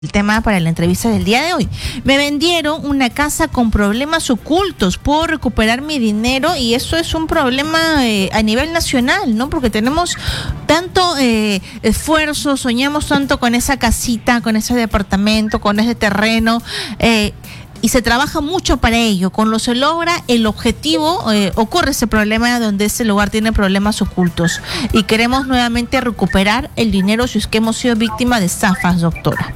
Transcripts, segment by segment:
El tema para la entrevista del día de hoy. Me vendieron una casa con problemas ocultos. Puedo recuperar mi dinero y eso es un problema a nivel nacional, ¿no? Porque tenemos tanto esfuerzo, soñamos tanto con esa casita, con ese departamento, con ese terreno. Y se trabaja mucho para ello. Cuando se logra el objetivo, ocurre ese problema donde ese lugar tiene problemas ocultos. Y queremos nuevamente recuperar el dinero si es que hemos sido víctimas de estafas, doctora.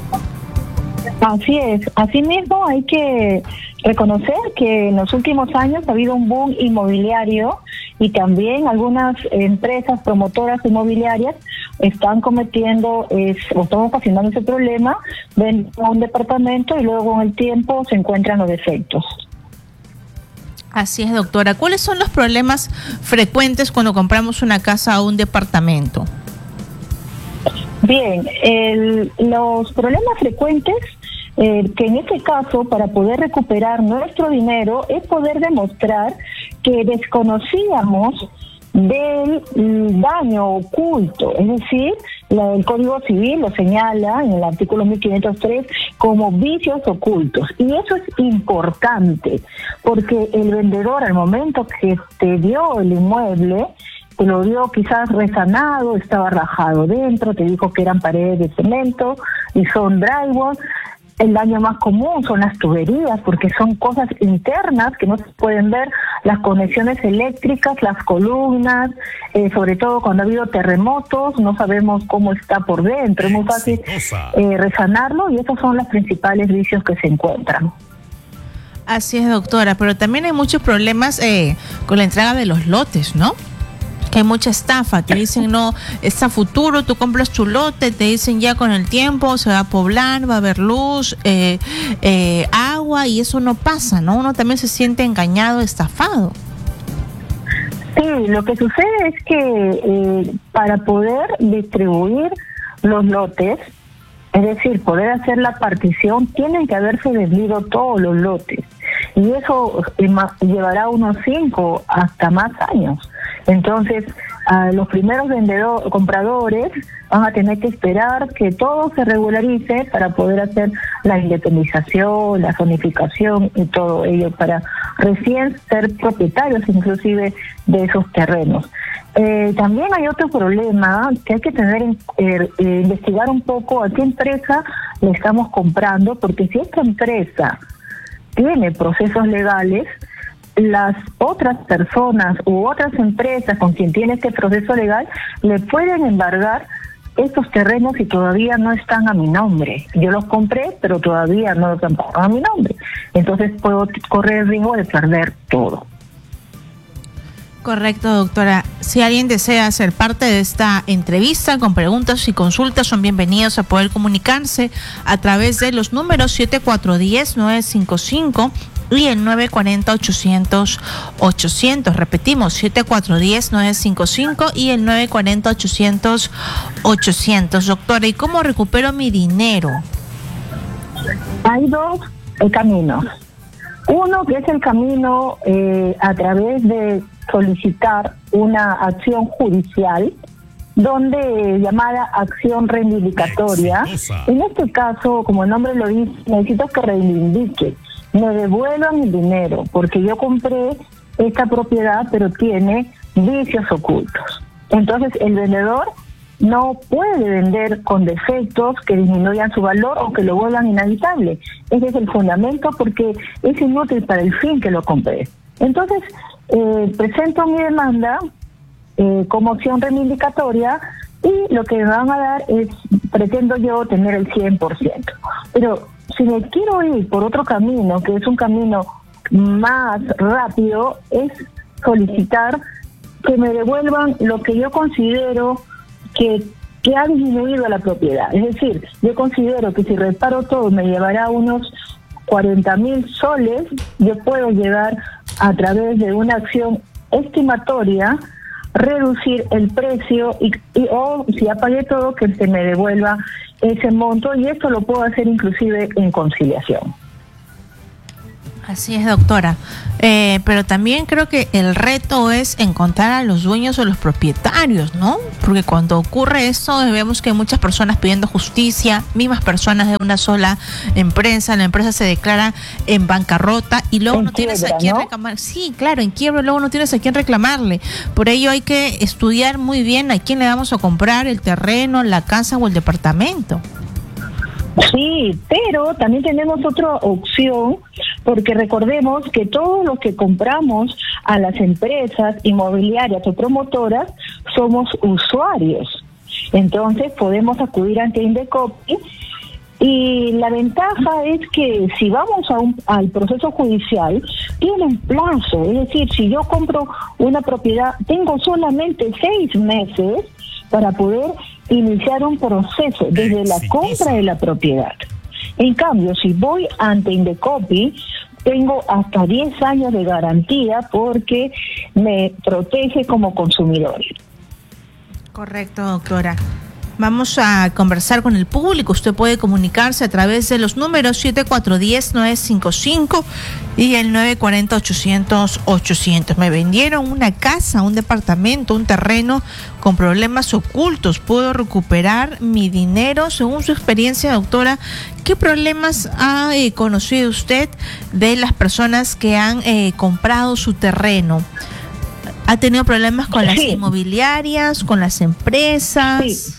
Así es. Asimismo, hay que reconocer que en los últimos años ha habido un boom inmobiliario y también algunas empresas promotoras inmobiliarias están cometiendo o están ocasionando ese problema, ven un departamento y luego con el tiempo se encuentran los defectos. Así es, doctora. ¿Cuáles son los problemas frecuentes cuando compramos una casa o un departamento? Bien, los problemas frecuentes, que en este caso, para poder recuperar nuestro dinero, es poder demostrar que desconocíamos del daño oculto, es decir, el Código Civil lo señala en el artículo 1503 como vicios ocultos, y eso es importante porque el vendedor al momento que te dio el inmueble te lo dio quizás resanado, estaba rajado dentro, te dijo que eran paredes de cemento y son drywall. El daño más común son las tuberías, porque son cosas internas que no se pueden ver, las conexiones eléctricas, las columnas, sobre todo cuando ha habido terremotos, no sabemos cómo está por dentro, es muy fácil resanarlo, y esos son los principales vicios que se encuentran. Así es, doctora, pero también hay muchos problemas con la entrega de los lotes, ¿no? Que hay mucha estafa, te dicen no, está a futuro, tú compras tu lote, te dicen ya con el tiempo se va a poblar, va a haber luz, agua, y eso no pasa, ¿no? Uno también se siente engañado, estafado. Sí, lo que sucede es que para poder distribuir los lotes, es decir, poder hacer la partición, tienen que haberse vendido todos los lotes, y eso llevará unos 5 hasta más años. Entonces, los primeros compradores van a tener que esperar que todo se regularice para poder hacer la independización, la zonificación y todo ello, para recién ser propietarios inclusive de esos terrenos. También hay otro problema que hay que investigar un poco a qué empresa le estamos comprando, porque si esta empresa tiene procesos legales, las otras personas u otras empresas con quien tiene este proceso legal le pueden embargar estos terrenos y todavía no están a mi nombre. Yo los compré, pero todavía no los han pagado a mi nombre. Entonces puedo correr el riesgo de perder todo. Correcto, doctora. Si alguien desea ser parte de esta entrevista con preguntas y consultas, son bienvenidos a poder comunicarse a través de los números 7410-955 y el 940-800-800. Repetimos, 7410-955 y el 940-800-800. Doctora, ¿y cómo recupero mi dinero? Hay dos caminos. Uno que es el camino a través de solicitar una acción judicial, donde llamada acción reivindicatoria. En este caso, como el nombre lo dice, necesito que reivindique, me devuelvan el dinero, porque yo compré esta propiedad, pero tiene vicios ocultos. Entonces, el vendedor no puede vender con defectos que disminuyan su valor o que lo vuelvan inhabitable. Ese es el fundamento, porque es inútil para el fin que lo compré. Entonces, presento mi demanda como acción reivindicatoria, y lo que me van a dar es, pretendo yo tener el 100%. Pero si me quiero ir por otro camino, que es un camino más rápido, es solicitar que me devuelvan lo que yo considero que ha disminuido la propiedad. Es decir, yo considero que si reparo todo me llevará unos 40.000 soles, yo puedo llegar a través de una acción estimatoria, reducir el precio o si ya pagué todo, que se me devuelva ese monto, y esto lo puedo hacer inclusive en conciliación. Así es, doctora. Pero también creo que el reto es encontrar a los dueños o los propietarios, ¿no? Porque cuando ocurre esto, vemos que hay muchas personas pidiendo justicia, mismas personas de una sola empresa, la empresa se declara en bancarrota y luego no tienes a quién reclamar. Sí, claro, en quiebra, luego no tienes a quién reclamarle. Por ello hay que estudiar muy bien a quién le vamos a comprar el terreno, la casa o el departamento. Sí, pero también tenemos otra opción, porque recordemos que todos los que compramos a las empresas inmobiliarias o promotoras somos usuarios. Entonces podemos acudir ante Indecopi y la ventaja es que si vamos al proceso judicial, tienen plazo. Es decir, si yo compro una propiedad, tengo solamente 6 meses para poder iniciar un proceso desde la compra de la propiedad. En cambio, si voy ante Indecopi, tengo hasta 10 años de garantía porque me protege como consumidor. Correcto, doctora. Vamos a conversar con el público. Usted puede comunicarse a través de los números 7410-955 y el 940-800-800. Me vendieron una casa, un departamento, un terreno con problemas ocultos. ¿Puedo recuperar mi dinero? Según su experiencia, doctora, ¿qué problemas ha conocido usted de las personas que han comprado su terreno? ¿Ha tenido problemas con las inmobiliarias, con las empresas?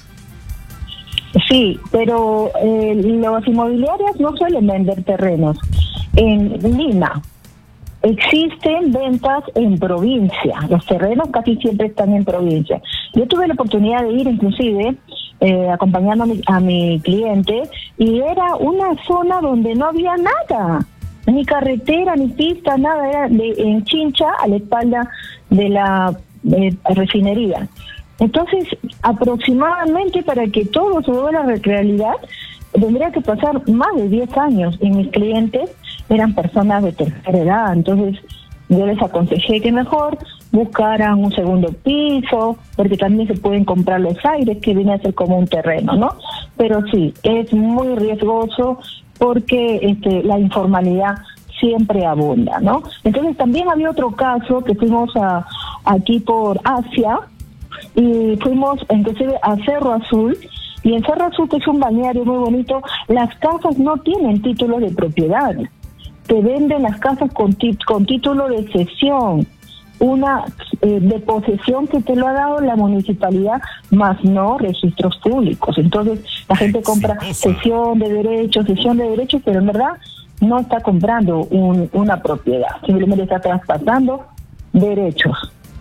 Sí, pero las inmobiliarias no suelen vender terrenos. En Lima existen ventas en provincia. Los terrenos casi siempre están en provincia. Yo tuve la oportunidad de ir inclusive acompañando a mi cliente y era una zona donde no había nada. Ni carretera, ni pista, nada. Era en Chincha, a la espalda de la refinería. Entonces, aproximadamente para que todo se vuelva realidad, tendría que pasar más de 10 años. Y mis clientes eran personas de tercera edad. Entonces, yo les aconsejé que mejor buscaran un segundo piso, porque también se pueden comprar los aires, que viene a ser como un terreno, ¿no? Pero sí, es muy riesgoso porque la informalidad siempre abunda, ¿no? Entonces, también había otro caso que fuimos aquí por Asia, y fuimos inclusive a Cerro Azul, y en Cerro Azul, que es un balneario muy bonito, las casas no tienen título de propiedad, te venden las casas con título de cesión, una de posesión que te lo ha dado la municipalidad, más no registros públicos. Entonces la gente compra cesión de derechos, pero en verdad no está comprando una propiedad, simplemente está traspasando derechos.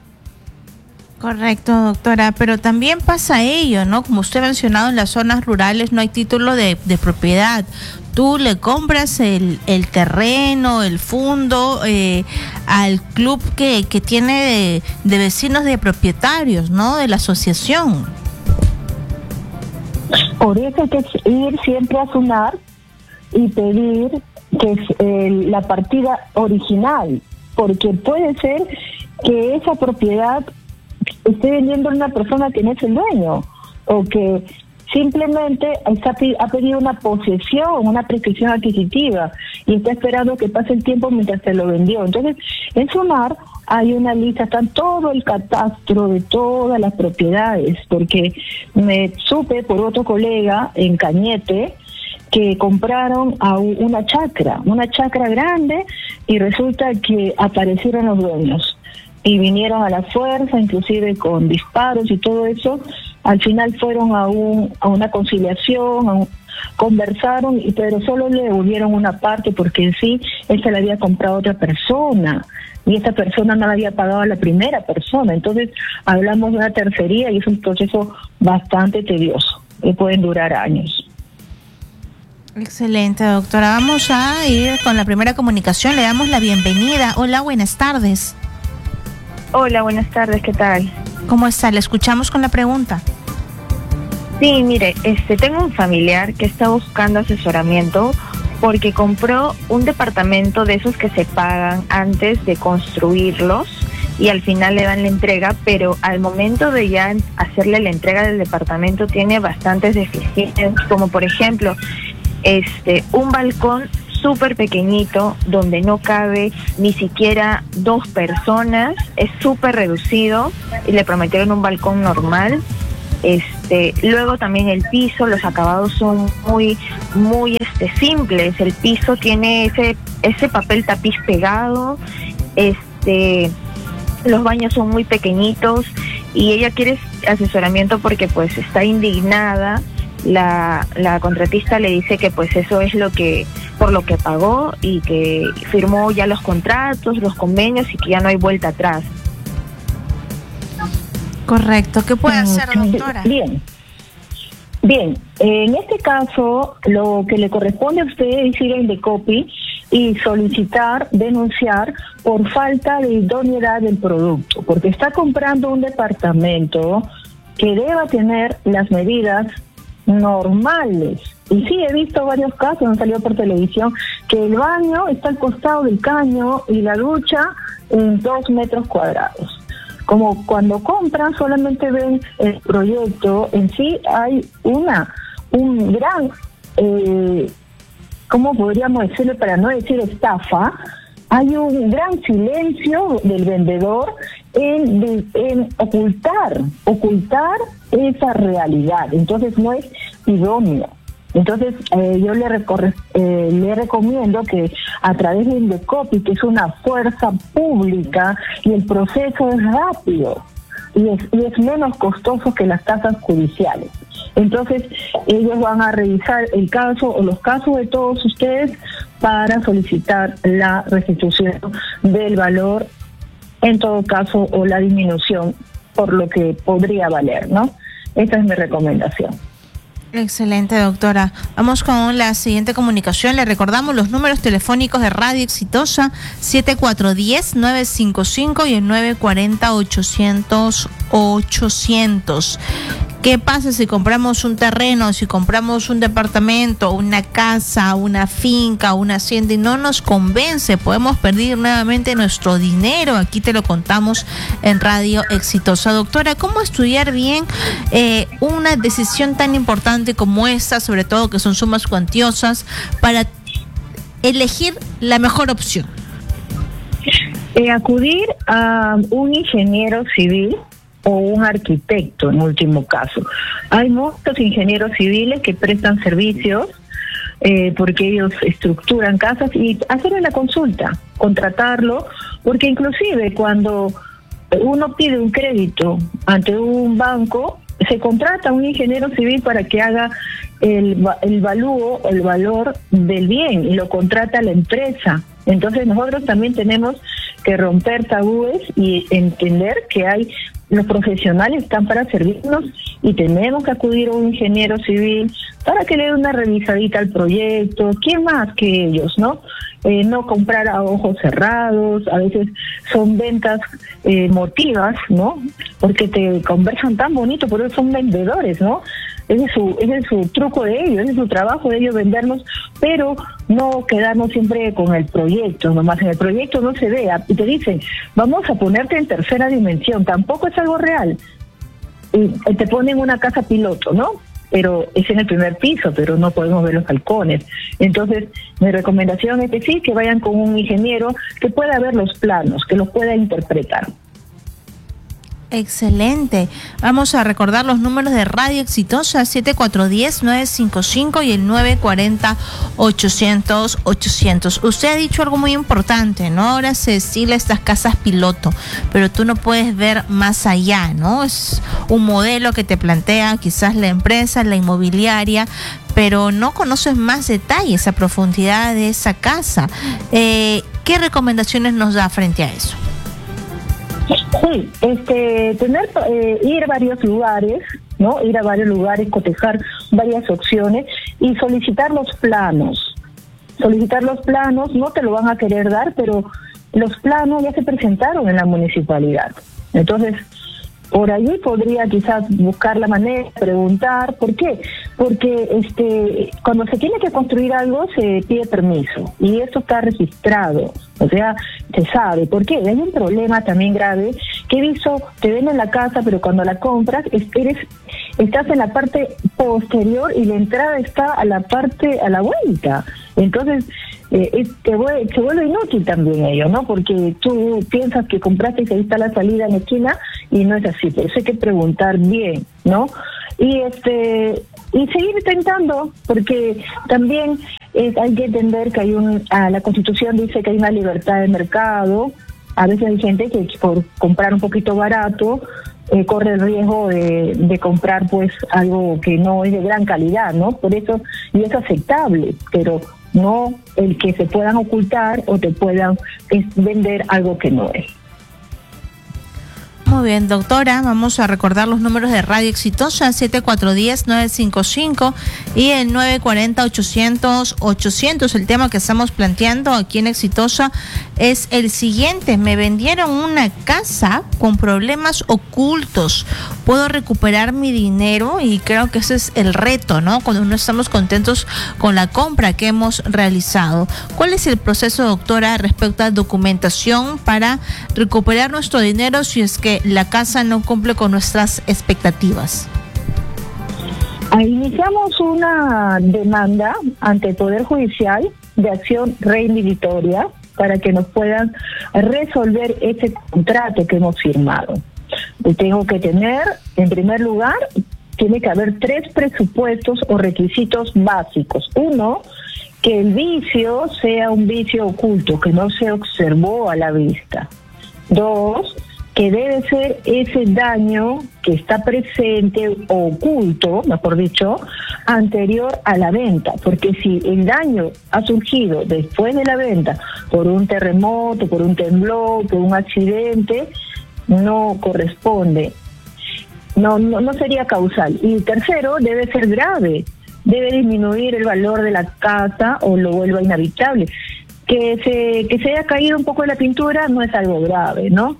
Correcto, doctora, pero también pasa ello, ¿no? Como usted ha mencionado, en las zonas rurales no hay título de propiedad. Tú le compras el terreno, el fondo, al club que tiene de vecinos de propietarios, ¿no? De la asociación. Por eso hay que ir siempre a SUNAR y pedir que es la partida original, porque puede ser que esa propiedad esté vendiendo a una persona que no es el dueño, o que simplemente ha pedido una posesión, una prescripción adquisitiva, y está esperando que pase el tiempo mientras se lo vendió. Entonces, en SUNAR hay una lista, está todo el catastro de todas las propiedades, porque me supe por otro colega en Cañete que compraron a una chacra grande, y resulta que aparecieron los dueños y vinieron a la fuerza, inclusive con disparos y todo eso. Al final fueron a una conciliación, conversaron, pero solo le devolvieron una parte, porque en sí esa la había comprado otra persona y esa persona no la había pagado a la primera persona. Entonces hablamos de una tercería y es un proceso bastante tedioso que pueden durar años. Excelente, doctora. Vamos a ir con la primera comunicación. Le damos la bienvenida. Hola, buenas tardes. Hola, buenas tardes, ¿qué tal? ¿Cómo está? Le escuchamos con la pregunta. Sí, mire, tengo un familiar que está buscando asesoramiento porque compró un departamento de esos que se pagan antes de construirlos y al final le dan la entrega, pero al momento de ya hacerle la entrega del departamento tiene bastantes deficiencias, como por ejemplo, un balcón súper pequeñito, donde no cabe ni siquiera 2 personas, es súper reducido, y le prometieron un balcón normal. Luego también el piso, los acabados son muy simples. El piso tiene ese papel tapiz pegado, los baños son muy pequeñitos, y ella quiere asesoramiento porque pues está indignada. La contratista le dice que pues eso es por lo que pagó, y que firmó ya los contratos, los convenios, y que ya no hay vuelta atrás. Correcto. ¿Qué puede hacer, doctora? Bien, en este caso lo que le corresponde a usted es ir a Indecopi y solicitar, denunciar por falta de idoneidad del producto, porque está comprando un departamento que deba tener las medidas normales. Y sí, he visto varios casos, han salido por televisión, que el baño está al costado del caño y la ducha en 2 metros cuadrados. Como cuando compran solamente ven el proyecto, en sí hay un gran, ¿cómo podríamos decirlo para no decir estafa? Hay un gran silencio del vendedor en ocultar esa realidad. Entonces no es idóneo. Entonces yo le recomiendo que a través de Indecopi, que es una fuerza pública, y el proceso es rápido y es menos costoso que las tasas judiciales. Entonces ellos van a revisar el caso o los casos de todos ustedes para solicitar la restitución del valor, en todo caso, o la disminución por lo que podría valer, ¿no? Esa es mi recomendación. Excelente, doctora. Vamos con la siguiente comunicación. Le recordamos los números telefónicos de Radio Exitosa: 7410-955 y el 940-800-800. ¿Qué pasa si compramos un terreno, si compramos un departamento, una casa, una finca, una hacienda y no nos convence? Podemos perder nuevamente nuestro dinero. Aquí te lo contamos en Radio Exitosa. Doctora, ¿cómo estudiar bien una decisión tan importante como esta, sobre todo que son sumas cuantiosas, para elegir la mejor opción? Acudir a un ingeniero civil o un arquitecto, en último caso. Hay muchos ingenieros civiles que prestan servicios porque ellos estructuran casas, y hacerle la consulta, contratarlo, porque inclusive cuando uno pide un crédito ante un banco, se contrata a un ingeniero civil para que haga el valor del bien, y lo contrata la empresa. Entonces nosotros también tenemos que romper tabúes y entender que los profesionales están para servirnos, y tenemos que acudir a un ingeniero civil para que le dé una revisadita al proyecto. ¿Quién más que ellos, no? No comprar a ojos cerrados. A veces son ventas emotivas, ¿no? Porque te conversan tan bonito, pero son vendedores, ¿no? Ese es su truco de ellos, ese es su trabajo de ellos, vendernos, pero no quedarnos siempre con el proyecto, nomás en el proyecto no se vea, y te dicen, vamos a ponerte en tercera dimensión, tampoco es algo real, y te ponen una casa piloto, ¿no? Pero es en el primer piso, pero no podemos ver los balcones. Entonces, mi recomendación es que sí, que vayan con un ingeniero que pueda ver los planos, que los pueda interpretar. Excelente. Vamos a recordar los números de Radio Exitosa: 7410-955 y el 940-800-800. Usted ha dicho algo muy importante, ¿no? Ahora se estila estas casas piloto, pero tú no puedes ver más allá, ¿no? Es un modelo que te plantea quizás la empresa, la inmobiliaria, pero no conoces más detalles a profundidad de esa casa. ¿Qué recomendaciones nos da frente a eso? Sí, ir a varios lugares, ¿no? Ir a varios lugares, cotejar varias opciones y solicitar los planos. Solicitar los planos, no te lo van a querer dar, pero los planos ya se presentaron en la municipalidad. Entonces, por allí podría quizás buscar la manera, preguntar. ¿Por qué? Porque cuando se tiene que construir algo se pide permiso, y eso está registrado, o sea, se sabe. ¿Por qué? Hay un problema también grave que he visto: te venden la casa, pero cuando la compras estás en la parte posterior y la entrada está a la vuelta. Entonces se vuelve inútil también ello, ¿no? Porque tú piensas que compraste y ahí está la salida en la esquina y no es así. Por eso hay que preguntar bien, ¿no? Y seguir intentando, porque también hay que entender que la Constitución dice que hay una libertad de mercado. A veces hay gente que por comprar un poquito barato corre el riesgo de comprar pues algo que no es de gran calidad, ¿no? Por eso, y es aceptable, pero no el que se puedan ocultar o te puedan vender algo que no es. Muy bien, doctora, vamos a recordar los números de Radio Exitosa, 7410-955 y el 940-800-800. El tema que estamos planteando aquí en Exitosa es el siguiente: me vendieron una casa con problemas ocultos, ¿puedo recuperar mi dinero? Y creo que ese es el reto, ¿no? Cuando no estamos contentos con la compra que hemos realizado. ¿Cuál es el proceso, doctora, respecto a documentación para recuperar nuestro dinero si es que la casa no cumple con nuestras expectativas? Iniciamos una demanda ante el Poder Judicial de acción reivindicatoria para que nos puedan resolver ese contrato que hemos firmado. Tengo que tener, en primer lugar, tiene que haber 3 presupuestos o requisitos básicos. 1, que el vicio sea un vicio oculto, que no se observó a la vista. 2, que debe ser ese daño que está presente o oculto, mejor dicho, anterior a la venta, porque si el daño ha surgido después de la venta por un terremoto, por un temblor, por un accidente, no corresponde, no sería causal. Y tercero, debe ser grave, debe disminuir el valor de la casa o lo vuelva inhabitable. Que se haya caído un poco de la pintura no es algo grave, ¿no?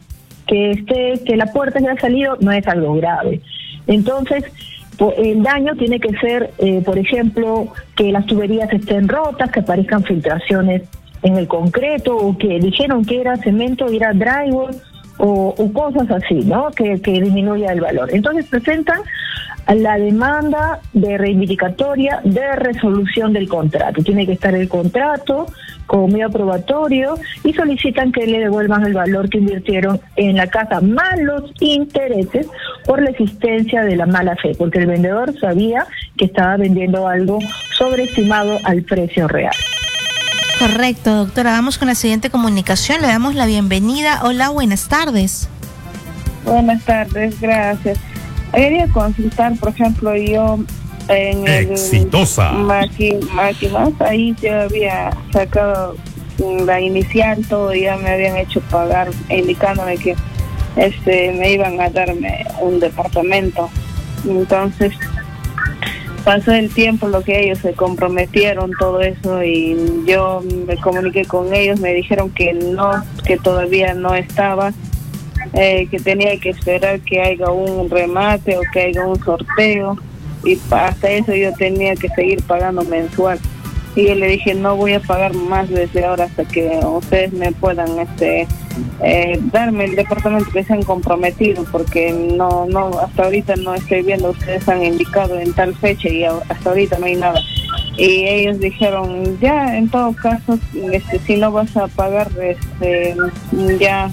Que la puerta haya salido no es algo grave. Entonces, el daño tiene que ser, por ejemplo, que las tuberías estén rotas, que aparezcan filtraciones en el concreto, o que dijeron que era cemento y era drywall, o cosas así, ¿no? Que disminuya el valor. Entonces presentan la demanda de reivindicatoria de resolución del contrato. Tiene que estar el contrato como medio probatorio y solicitan que le devuelvan el valor que invirtieron en la casa más los intereses por la existencia de la mala fe, porque el vendedor sabía que estaba vendiendo algo sobreestimado al precio real. Correcto, doctora. Vamos con la siguiente comunicación. Le damos la bienvenida. Hola, buenas tardes. Buenas tardes, gracias. Quería consultar, por ejemplo, yo en Exitosa. Maquimas, ahí yo había sacado la inicial, todo, ya me habían hecho pagar, indicándome que me iban a darme un departamento. Entonces pasó el tiempo, lo que ellos se comprometieron, todo eso, y yo me comuniqué con ellos, me dijeron que no, que todavía no estaba, que tenía que esperar que haya un remate o que haya un sorteo, y hasta eso yo tenía que seguir pagando mensual. Y yo le dije, no voy a pagar más desde ahora hasta que ustedes me puedan darme el departamento que se han comprometido, porque no hasta ahorita no estoy viendo, ustedes han indicado en tal fecha y hasta ahorita no hay nada. Y ellos dijeron, ya, en todo caso, si no vas a pagar, ya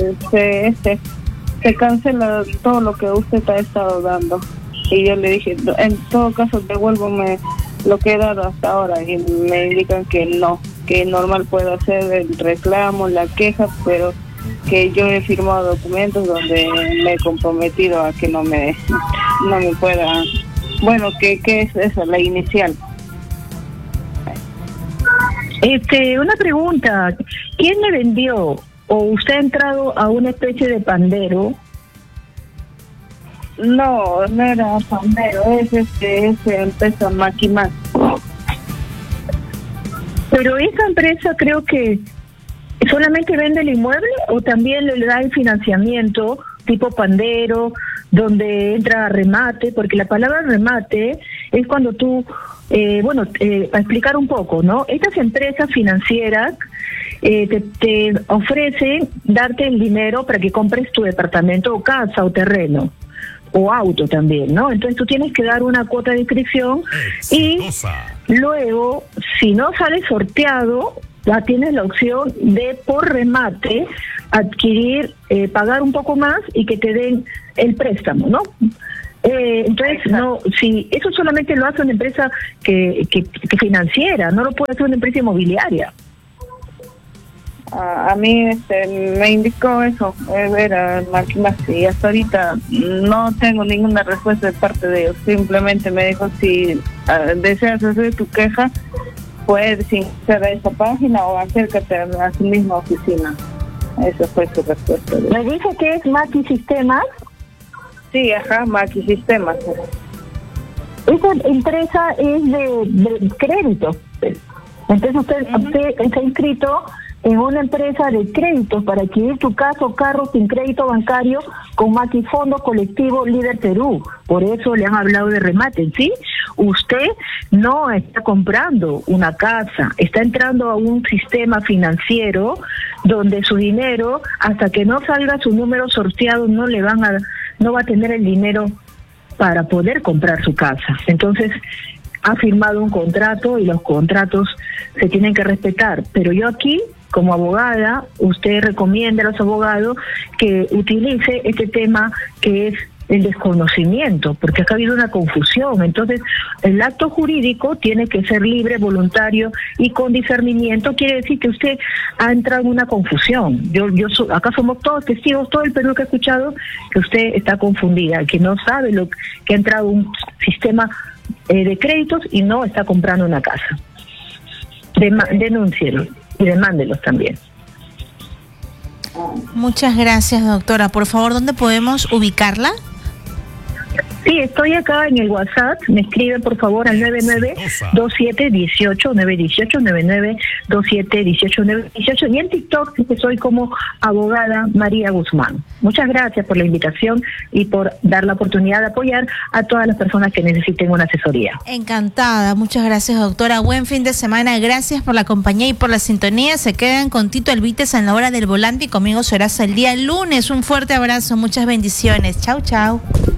se cancela todo lo que usted ha estado dando. Y yo le dije, en todo caso, devuélvame lo que he dado hasta ahora. Y me indican que no, que normal puedo hacer el reclamo, la queja, pero que yo he firmado documentos donde me he comprometido a que no me pueda. Bueno, ¿qué es eso? La inicial. Una pregunta, ¿quién le vendió o usted ha entrado a una especie de pandero? No era pandero, es empresa Maquimac. Pero esa empresa creo que solamente vende el inmueble o también le da el financiamiento tipo pandero, donde entra remate, porque la palabra remate es cuando tú, para explicar un poco, ¿no? Estas empresas financieras te ofrecen darte el dinero para que compres tu departamento o casa o terreno o auto también, ¿no? Entonces tú tienes que dar una cuota de inscripción y luego, si no sale sorteado, ya tienes la opción de por remate adquirir, pagar un poco más y que te den el préstamo, ¿no? Entonces, no, si eso solamente lo hace una empresa que financiera, no lo puede hacer una empresa inmobiliaria. A mí me indicó eso, era Maquimasi, y hasta ahorita no tengo ninguna respuesta de parte de ellos. Simplemente me dijo, si deseas hacer tu queja, puedes ingresar a esa página o acércate a su misma oficina. Esa fue su respuesta. ¿Me dice que es Maqui Sistemas? Sí, ajá, Maqui Sistemas. Esa empresa es de crédito. Entonces usted está inscrito en una empresa de créditos para adquirir tu casa o carro sin crédito bancario con Maqui Fondo Colectivo Líder Perú. Por eso le han hablado de remate, ¿sí? Usted no está comprando una casa, está entrando a un sistema financiero donde su dinero, hasta que no salga su número sorteado, no va a tener el dinero para poder comprar su casa. Entonces, ha firmado un contrato y los contratos se tienen que respetar. Pero yo aquí, como abogada, usted recomienda a los abogados que utilice este tema que es el desconocimiento, porque acá ha habido una confusión. Entonces, el acto jurídico tiene que ser libre, voluntario y con discernimiento. Quiere decir que usted ha entrado en una confusión. Acá somos todos testigos, todo el Perú que ha escuchado que usted está confundida, que no sabe lo que ha entrado un sistema de créditos y no está comprando una casa. Denúncielos y demándelos también. Muchas gracias, doctora. Por favor, ¿dónde podemos ubicarla? Sí, estoy acá en el WhatsApp. Me escriben, por favor, al 992718 918 992718 918 y en TikTok que soy como abogada María Guzmán. Muchas gracias por la invitación y por dar la oportunidad de apoyar a todas las personas que necesiten una asesoría. Encantada. Muchas gracias, doctora. Buen fin de semana. Gracias por la compañía y por la sintonía. Se quedan con Tito Elvites en la hora del volante y conmigo serás el día lunes. Un fuerte abrazo. Muchas bendiciones. Chau, chau.